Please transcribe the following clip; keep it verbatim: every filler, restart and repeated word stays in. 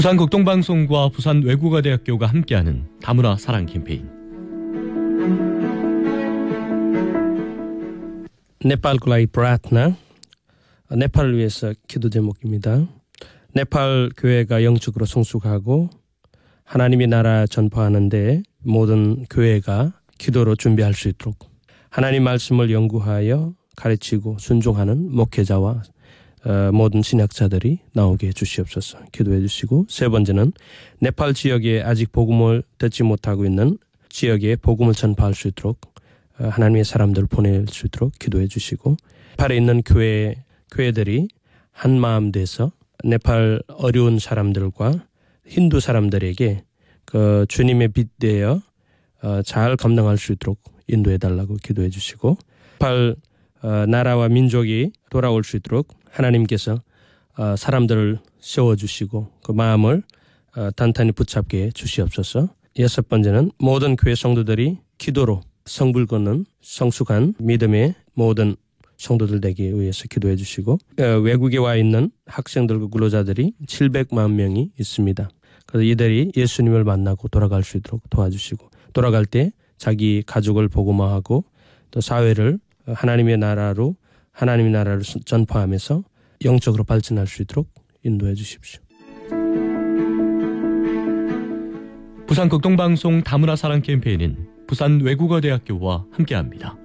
부산 극동방송과 부산 외국어대학교가 함께하는 다문화 사랑 캠페인. 네팔 굴라이 프라트나, 네팔을 위해서 기도 제목입니다. 네팔 교회가 영적으로 성숙하고 하나님의 나라 전파하는데 모든 교회가 기도로 준비할 수 있도록 하나님 말씀을 연구하여 가르치고 순종하는 목회자와 어, 모든 신학자들이 나오게 해주시옵소서. 기도해 주시고, 세 번째는 네팔 지역에 아직 복음을 듣지 못하고 있는 지역에 복음을 전파할 수 있도록 어, 하나님의 사람들을 보낼 수 있도록 기도해 주시고, 네팔에 있는 교회, 교회들이 한 마음 돼서 네팔 어려운 사람들과 힌두 사람들에게 그 주님의 빛 되어 어, 잘 감당할 수 있도록 인도해 달라고 기도해 주시고, 네팔 어, 나라와 민족이 돌아올 수 있도록 하나님께서 어, 사람들을 세워주시고 그 마음을 어, 단단히 붙잡게 주시옵소서. 여섯 번째는 모든 교회 성도들이 기도로 성불 걷는 성숙한 믿음의 모든 성도들 되기 위해서 기도해 주시고, 어, 외국에 와 있는 학생들과 근로자들이 칠백만 명이 있습니다. 그래서 이들이 예수님을 만나고 돌아갈 수 있도록 도와주시고, 돌아갈 때 자기 가족을 복음화하고 또 사회를 하나님의 나라로 하나님의 나라를 전파하면서 영적으로 발전할 수 있도록 인도해 주십시오. 부산 극동방송 다문화 사랑 캠페인은 부산 외국어대학교와 함께합니다.